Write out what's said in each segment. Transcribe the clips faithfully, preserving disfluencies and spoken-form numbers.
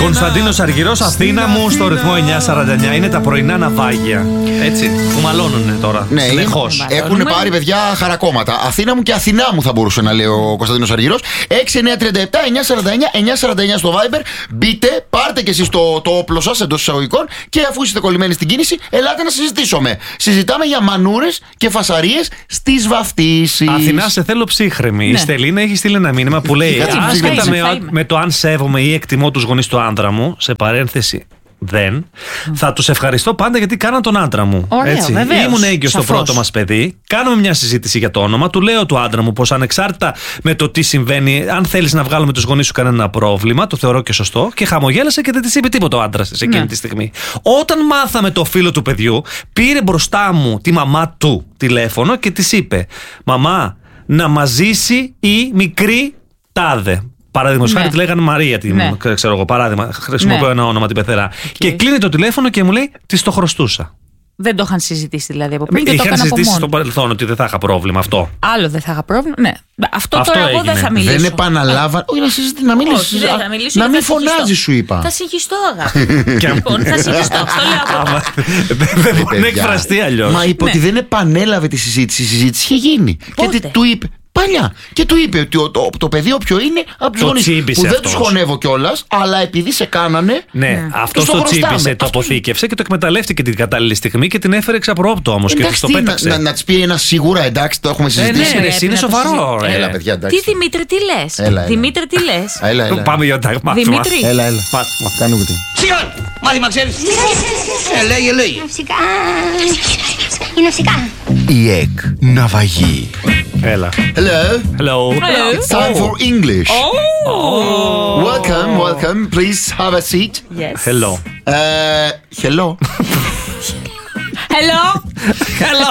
Κωνσταντίνος Αργυρός, Αθήνα μου, στο ρυθμό εννιά σαράντα εννιά. Είναι τα πρωινά ναυάγια. Έτσι, που μαλώνουνε τώρα. Ναι, συνεχώς. Έχουν πάρει παιδιά χαρακόμματα. Αθήνα μου και Αθηνά μου θα μπορούσε να λέει ο Κωνσταντίνος Αργυρός. έξι εννιά τρία επτά εννιά σαράντα εννιά εννιά σαράντα εννιά στο Viber. Μπείτε, πάρτε και εσείς το, το όπλο σας εντός εισαγωγικών και αφού είστε κολλημένοι στην κίνηση, ελάτε να συζητήσουμε. Συζητάμε για μανούρες και φασαρίες στις βαφτίσεις. Αθηνά, σε θέλω ψύχρεμη. Ναι. Η Στελίνα έχει στείλει ένα μήνυμα που λέει: άσχετα με, με το αν σέβομαι ή εκτιμώ τους γονείς του άντρα μου, σε παρένθεση. Δεν. Mm. Θα τους ευχαριστώ πάντα γιατί κάναν τον άντρα μου. Ωραίο, έτσι. Ήμουν έγκυος στο πρώτο μας παιδί. Κάνουμε μια συζήτηση για το όνομα. Του λέω του άντρα μου πως ανεξάρτητα με το τι συμβαίνει, αν θέλεις να βγάλω με τους γονείς σου κανένα πρόβλημα, το θεωρώ και σωστό. Και χαμογέλασε και δεν της είπε τίποτα ο άντρας σε εκείνη ναι. τη στιγμή. Όταν μάθαμε το φίλο του παιδιού, πήρε μπροστά μου τη μαμά του τηλέφωνο και της είπε: μαμά, να μας ζήσει η μικρή τάδε. Παράδειγμα, χάρη ναι. τη λέγανε Μαρία, την, ναι. ξέρω εγώ, παράδειγμα. Χρησιμοποιώ ναι. ένα όνομα την πεθερά. Okay. Και κλείνει το τηλέφωνο και μου λέει: της το χρωστούσα. Δεν το είχαν συζητήσει δηλαδή από πριν. Είχαν συζητήσει στο παρελθόν ότι δεν θα είχα πρόβλημα αυτό. Άλλο δεν θα είχα πρόβλημα. Ναι. Αυτό, αυτό τώρα έγινε. Εγώ δεν θα μιλήσω. Δεν επαναλάβα. Όχι, να συζητήσει, να μιλήσει. Να μην φωνάζει, σου είπα. Θα συγχυστώ, αγάπη. Λοιπόν, θα συγχυστώ. Αυτό λέω. Δεν μπορεί να εκφραστεί αλλιώς. Μα είπε ότι δεν επανέλαβε τη συζήτηση. Η συζήτηση είχε γίνει. Και του είπε. Παλιά. Και του είπε ότι το, το, το παιδί όποιο είναι από τους γονείς που δεν τους χωνεύω κιόλας, αλλά επειδή σε κάνανε. Ναι, mm. αυτό το τσίπησε, το αποθήκευσε και το εκμεταλλεύτηκε την κατάλληλη στιγμή και την έφερε εξαπρόπτο όμως και της το πέταξε. Να, να, να της πει ένα σίγουρα εντάξει, το έχουμε συζητήσει. Ε, ναι, ναι, είναι σοβαρό. Έλα, παιδιά, εντάξει. Τι Δημήτρη, τι λες. Δημήτρη, τι λες. Πάμε για τα μάθημα. Δημήτρη. Έλα, έλα. Κάνε κουτί. Σιγά, μάθημα ξέρεις. Λέγε, λέγε. Είναι φυσικά. Η ΕΚ ναυαγή. Έλα. Hello. Hello. Hello. It's time for English. Oh. oh. Welcome, welcome. Please have a seat. Yes. Hello. Uh, hello. Hello. Hello.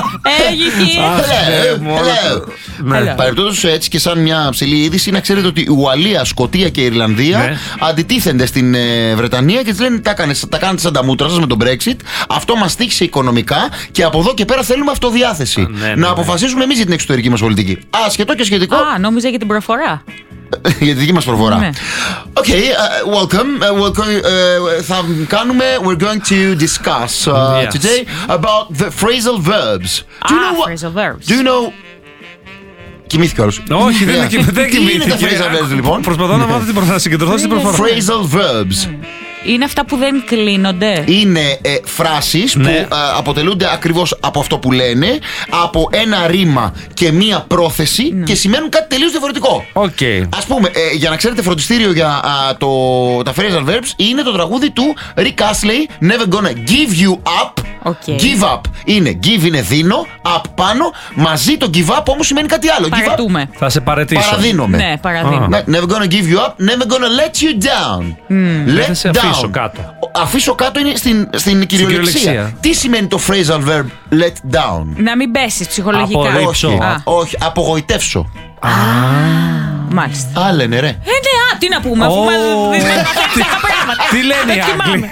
Hello. Hello. Παρεπτόντως έτσι και σαν μια ψηλή είδηση, να ξέρετε ότι η Ουαλία, Σκωτία και η Ιρλανδία ναι. αντιτίθενται στην ε, Βρετανία και της λένε τα, τα κάνετε σαν τα μούτρα σας με τον Brexit. Αυτό μας τύχησε οικονομικά και από εδώ και πέρα θέλουμε αυτοδιάθεση. Α, ναι, ναι, να αποφασίσουμε εμείς για την εξωτερική μας πολιτική. Ασχετό και σχετικό. Α, νόμιζα για την προφορά. Για τη δική μας προφορά. Ναι. Okay, uh, welcome. Uh, welcome. Uh, θα κάνουμε. We're going to discuss uh, yes. today about the phrasal verbs. Do you ah, know what? Phrasal verbs. Do you know? Κοιμήθηκε όλος. Όχι, δεν κοιμήθηκε. Τι είναι τα phrasal verbs λοιπόν? Προσπαθώ να μάθω την προφορά, συγκεντρωθώ στην προφορά. Phrasal verbs. Είναι αυτά που δεν κλείνονται. Είναι ε, φράσεις ναι. που ε, αποτελούνται ακριβώς από αυτό που λένε, από ένα ρήμα και μία πρόθεση ναι. και σημαίνουν κάτι τελείως διαφορετικό. Okay. Ας πούμε, ε, για να ξέρετε, φροντιστήριο για α, το, τα phrasal verbs είναι το τραγούδι του Rick Astley, Never Gonna Give You Up. Okay. Give up είναι give είναι δίνω, up πάνω. Μαζί το give up όμως σημαίνει κάτι άλλο. Παρετούμε. Θα σε παρετήσω. Παραδίνομαι. Ναι, παραδίνομαι. Ah. Never gonna give you up, never gonna let you down. Mm. Let σε down. Αφήσω κάτω. Αφήσω κάτω είναι στην, στην κυριολεξία. Τι σημαίνει το phrasal verb let down? Να μην πέσεις ψυχολογικά. Απορρίψω. Όχι, όχι, απογοητεύσω. Α, μάλιστα. Α, λένε ρε. Ε, ναι, α, τι να πούμε, αφού μας δίνουν τα πράγματα. Τι λένε οι Άγγλοι.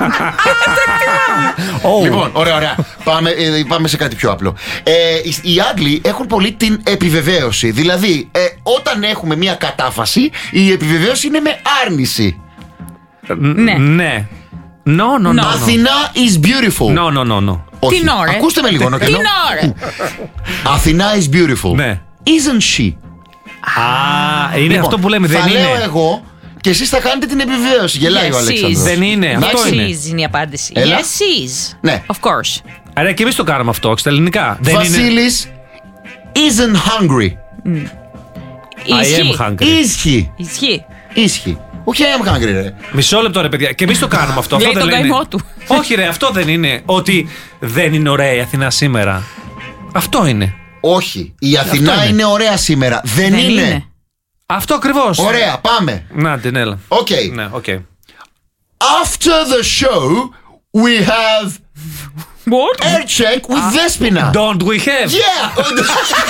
Λοιπόν, ωραία, ωραία. Πάμε, ε, πάμε σε κάτι πιο απλό. Ε, οι Άγγλοι έχουν πολύ την επιβεβαίωση. Δηλαδή, ε, όταν έχουμε μια κατάφαση, η επιβεβαίωση είναι με άρνηση. Ναι. Ναι. No, no, no. Αθηνά is beautiful. No, no, no, no. Όχι. Την ώρα. Ακούστε με λίγο. Την ώρα. Αθηνά is beautiful. Ναι. Isn't she? Α, είναι λοιπόν, αυτό που λέμε. Δεν θα είναι. λέω εγώ και εσείς θα κάνετε την επιβεβαίωση. Γελάει yes, ο Αλέξανδρος. Δεν είναι. Yes, αυτό είναι. Yes, είναι η απάντηση. Έλα. Yes, is. Ναι. Of course. Άρα και εμείς το κάνουμε αυτό, στα ελληνικά. Βασίλης isn't hungry. Mm. I am hungry. Isχυ. Ισχύει. Isχυ. Όχι, I am hungry, ρε. Μισό λεπτό, ρε παιδιά. Και εμείς το κάνουμε αυτό. Λέει αυτό τον δεν λένε. καημό του. Όχι, ρε, αυτό δεν είναι. Ότι δεν είναι ωραία η Αθηνά σήμερα. Αυτό είναι. Όχι. Η Αθηνά είναι. είναι ωραία σήμερα. Δεν, δεν είναι. είναι. Αυτό ακριβώς. Ωραία, πάμε. Να την έλα. Οκ. Okay. Ναι, okay. After the show, we have What? air check with Despina. Don't we have? Yeah.